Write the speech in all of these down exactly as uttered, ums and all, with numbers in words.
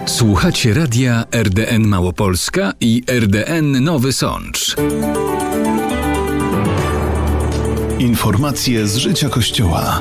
Słuchacie radia R D N Małopolska i R D N Nowy Sącz. Informacje z życia Kościoła.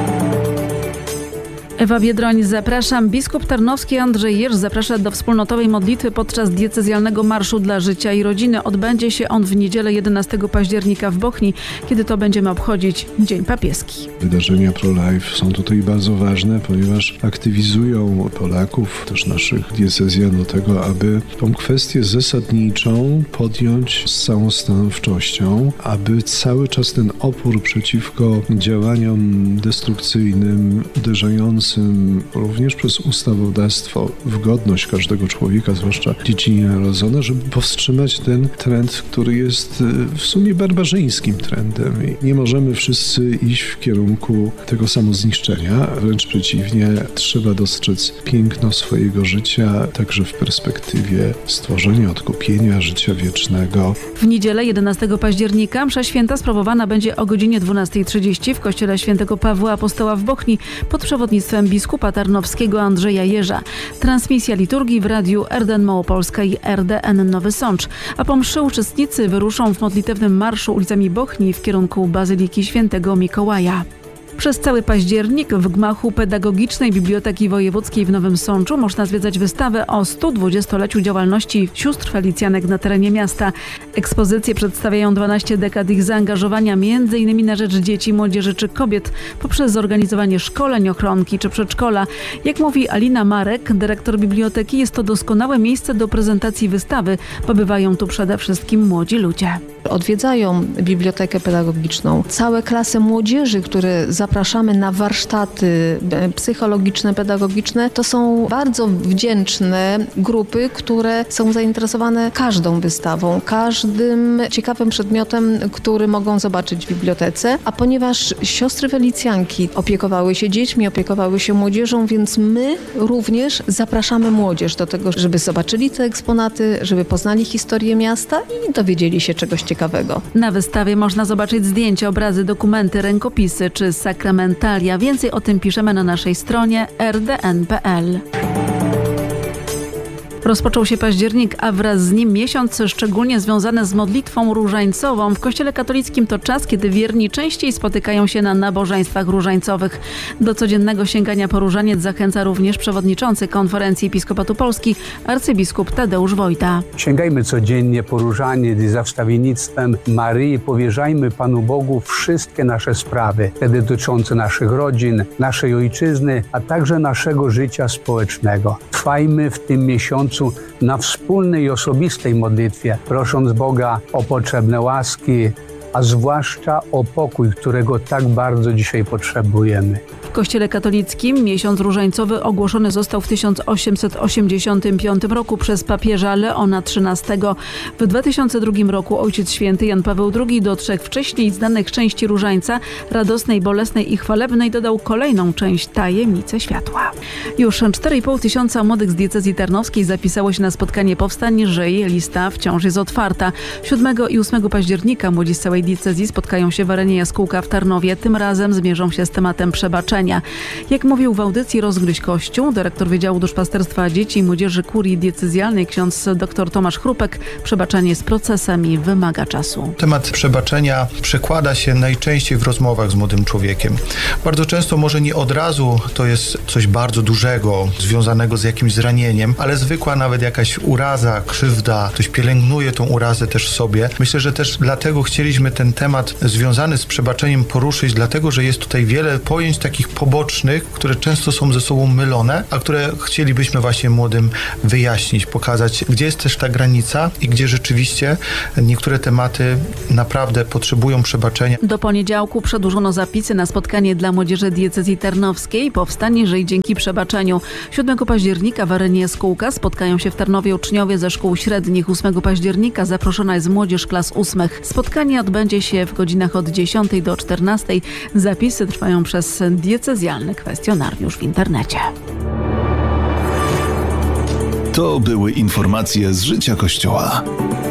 Ewa Biedroń, zapraszam. Biskup tarnowski Andrzej Jerz zaprasza do wspólnotowej modlitwy podczas diecezjalnego Marszu dla Życia i Rodziny. Odbędzie się on w niedzielę jedenastego października w Bochni, kiedy to będziemy obchodzić Dzień Papieski. Wydarzenia pro-life są tutaj bardzo ważne, ponieważ aktywizują Polaków, też naszych diecezjan, do tego, aby tą kwestię zasadniczą podjąć z całą stanowczością, aby cały czas ten opór przeciwko działaniom destrukcyjnym, uderzającym również przez ustawodawstwo w godność każdego człowieka, zwłaszcza dzieci nienarodzone, żeby powstrzymać ten trend, który jest w sumie barbarzyńskim trendem. I nie możemy wszyscy iść w kierunku tego samozniszczenia, wręcz przeciwnie, trzeba dostrzec piękno swojego życia, także w perspektywie stworzenia, odkupienia, życia wiecznego. W niedzielę jedenastego października msza święta sprawowana będzie o godzinie dwunastej trzydzieści w kościele świętego Pawła Apostoła w Bochni pod przewodnictwem biskupa tarnowskiego Andrzeja Jerza. Transmisja liturgii w radiu R D N Małopolska i R D N Nowy Sącz. A po mszy uczestnicy wyruszą w modlitewnym marszu ulicami Bochni w kierunku Bazyliki Świętego Mikołaja. Przez cały październik w gmachu Pedagogicznej Biblioteki Wojewódzkiej w Nowym Sączu można zwiedzać wystawę o stu dwudziestoleciu działalności sióstr felicjanek na terenie miasta. Ekspozycje przedstawiają dwanaście dekad ich zaangażowania między innymi na rzecz dzieci, młodzieży czy kobiet poprzez zorganizowanie szkoleń, ochronki czy przedszkola. Jak mówi Alina Marek, dyrektor biblioteki, jest to doskonałe miejsce do prezentacji wystawy. Pobywają tu przede wszystkim młodzi ludzie. Odwiedzają bibliotekę pedagogiczną całe klasy młodzieży, które zapraszamy na warsztaty psychologiczne, pedagogiczne. To są bardzo wdzięczne grupy, które są zainteresowane każdą wystawą, każdym ciekawym przedmiotem, który mogą zobaczyć w bibliotece. A ponieważ siostry felicjanki opiekowały się dziećmi, opiekowały się młodzieżą, więc my również zapraszamy młodzież do tego, żeby zobaczyli te eksponaty, żeby poznali historię miasta i dowiedzieli się czegoś ciekawego. Na wystawie można zobaczyć zdjęcia, obrazy, dokumenty, rękopisy czy sakramentalia. Więcej o tym piszemy na naszej stronie r d n kropka p l. Rozpoczął się październik, a wraz z nim miesiąc szczególnie związany z modlitwą różańcową. W Kościele katolickim to czas, kiedy wierni częściej spotykają się na nabożeństwach różańcowych. Do codziennego sięgania po różaniec zachęca również przewodniczący Konferencji Episkopatu Polski arcybiskup Tadeusz Wojta. Sięgajmy codziennie po różaniec i za wstawiennictwem Maryi powierzajmy Panu Bogu wszystkie nasze sprawy, te dotyczące naszych rodzin, naszej ojczyzny, a także naszego życia społecznego. Trwajmy w tym miesiącu na wspólnej i osobistej modlitwie, prosząc Boga o potrzebne łaski, a zwłaszcza o pokój, którego tak bardzo dzisiaj potrzebujemy. W Kościele katolickim miesiąc różańcowy ogłoszony został w tysiąc osiemset osiemdziesiątym piątym roku przez papieża Leona trzynastego. W dwa tysiące drugim roku Ojciec Święty Jan Paweł drugi do trzech wcześniej znanych części różańca, radosnej, bolesnej i chwalebnej, dodał kolejną część, tajemnicę światła. Już cztery i pół tysiąca młodych z diecezji tarnowskiej zapisało się na spotkanie Powstań Żyj. Lista wciąż jest otwarta. siódmego i ósmego października młodzi z całej diecezji spotkają się w arenie Jaskółka w Tarnowie. Tym razem zmierzą się z tematem przebaczenia. Jak mówił w audycji Rozgryź Kościół dyrektor Wydziału Duszpasterstwa Dzieci i Młodzieży Kurii Diecezjalnej ksiądz dr Tomasz Chrupek, przebaczenie jest procesem i wymaga czasu. Temat przebaczenia przekłada się najczęściej w rozmowach z młodym człowiekiem. Bardzo często może nie od razu to jest coś bardzo dużego, związanego z jakimś zranieniem, ale zwykła nawet jakaś uraza, krzywda, ktoś pielęgnuje tą urazę też w sobie. Myślę, że też dlatego chcieliśmy ten temat związany z przebaczeniem poruszyć, dlatego, że jest tutaj wiele pojęć takich pobocznych, które często są ze sobą mylone, a które chcielibyśmy właśnie młodym wyjaśnić, pokazać, gdzie jest też ta granica i gdzie rzeczywiście niektóre tematy naprawdę potrzebują przebaczenia. Do poniedziałku przedłużono zapisy na spotkanie dla młodzieży diecezji tarnowskiej Powstań Żyj dzięki przebaczeniu. siódmego października w arenie Jaskółka spotkają się w Tarnowie uczniowie ze szkół średnich. ósmego października zaproszona jest młodzież klas ósmych. Spotkanie odbędzie się w godzinach od dziesiątej do czternastej. Zapisy trwają przez diecezjalny kwestionariusz w internecie. To były informacje z życia Kościoła.